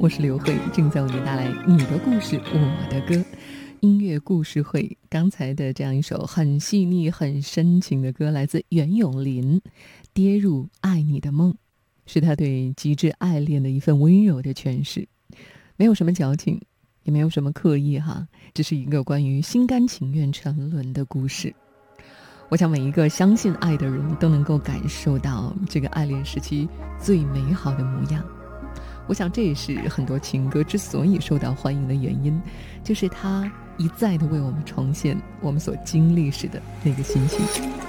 我是刘慧，正在为你带来你的故事我的歌音乐故事会。刚才的这样一首很细腻很深情的歌来自袁咏琳，跌入爱你的梦，是他对极致爱恋的一份温柔的诠释，没有什么矫情，也没有什么刻意哈，只是一个关于心甘情愿沉沦的故事。我想每一个相信爱的人都能够感受到这个爱恋时期最美好的模样。我想这也是很多情歌之所以受到欢迎的原因，就是它一再的为我们重现我们所经历时的那个心情。